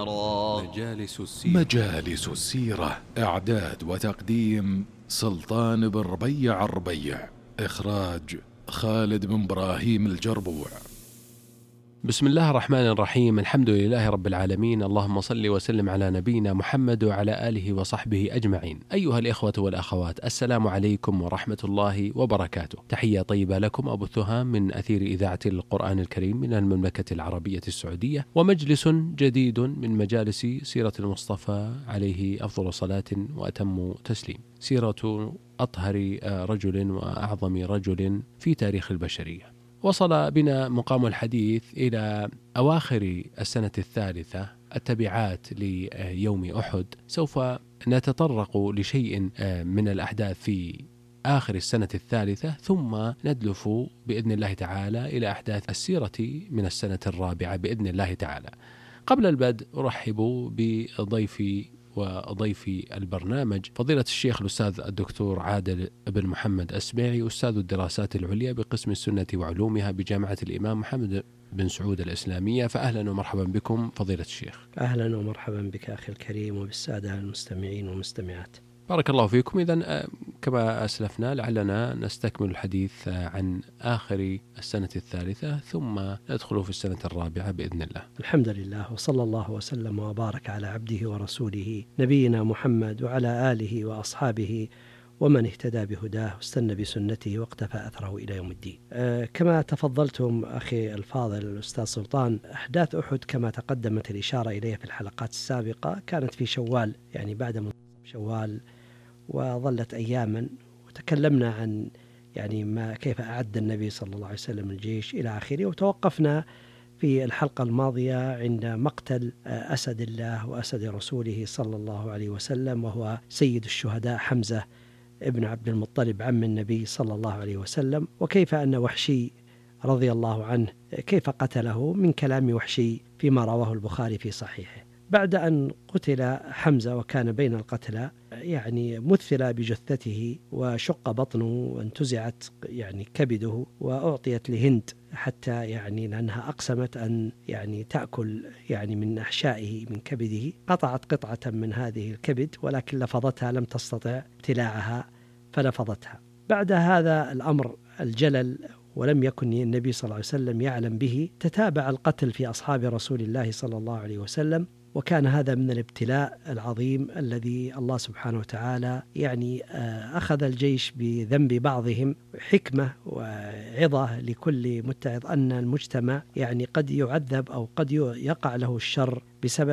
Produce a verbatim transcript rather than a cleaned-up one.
ضميرا. مجالس السيرة. مجالس السيرة، إعداد وتقديم سلطان بن ربيع الربيع، إخراج خالد بن إبراهيم الجربوع. بسم الله الرحمن الرحيم، الحمد لله رب العالمين، اللهم صل وسلم على نبينا محمد وعلى آله وصحبه أجمعين. أيها الإخوة والأخوات، السلام عليكم ورحمة الله وبركاته. تحية طيبة لكم أبثها من أثير إذاعة القرآن الكريم من المملكة العربية السعودية، ومجلس جديد من مجالس سيرة المصطفى عليه أفضل صلاة وأتم تسليم، سيرة أطهر رجل وأعظم رجل في تاريخ البشرية. وصل بنا مقام الحديث إلى أواخر السنة الثالثة، التبعات ليوم أحد. سوف نتطرق لشيء من الأحداث في آخر السنة الثالثة، ثم ندلف بإذن الله تعالى إلى أحداث السيرة من السنة الرابعة بإذن الله تعالى. قبل البدء أرحب بضيفي وضيف البرنامج فضيلة الشيخ الأستاذ الدكتور عادل بن محمد السبيعي، أستاذ الدراسات العليا بقسم السنة وعلومها بجامعة الإمام محمد بن سعود الإسلامية. فأهلا ومرحبا بكم فضيلة الشيخ. أهلا ومرحبا بك أخي الكريم وبالسادة المستمعين والمستمعات. بارك الله فيكم. إذن كما أسلفنا لعلنا نستكمل الحديث عن آخر السنة الثالثة، ثم ندخل في السنة الرابعة بإذن الله. الحمد لله، وصلى الله وسلم وبارك على عبده ورسوله نبينا محمد وعلى آله وأصحابه ومن اهتدى بهداه واستنى بسنته واقتفى أثره إلى يوم الدين. أه كما تفضلتم أخي الفاضل الأستاذ سلطان، أحداث أحد كما تقدمت الإشارة إليها في الحلقات السابقة كانت في شوال، يعني بعد منتصف شوال، وظلت أياما، وتكلمنا عن يعني ما كيف أعد النبي صلى الله عليه وسلم الجيش إلى آخره. وتوقفنا في الحلقة الماضية عند مقتل أسد الله وأسد رسوله صلى الله عليه وسلم، وهو سيد الشهداء حمزة ابن عبد المطلب عم النبي صلى الله عليه وسلم، وكيف أن وحشي رضي الله عنه كيف قتله من كلام وحشي فيما رواه البخاري في صحيحه. بعد أن قتل حمزة وكان بين القتلى، يعني مثل بجثته وشق بطنه وانتزعت يعني كبده وأعطيت لهند، حتى يعني لأنها أقسمت أن يعني تأكل يعني من أحشائه من كبده. قطعت قطعة من هذه الكبد، ولكن لفظتها، لم تستطع ابتلاعها فلفظتها. بعد هذا الأمر الجلل، ولم يكن النبي صلى الله عليه وسلم يعلم به، تتابع القتل في أصحاب رسول الله صلى الله عليه وسلم، وكان هذا من الابتلاء العظيم الذي الله سبحانه وتعالى يعني أخذ الجيش بذنب بعضهم، حكمة وعظة لكل متعظ أن المجتمع يعني قد يعذب أو قد يقع له الشر بسبب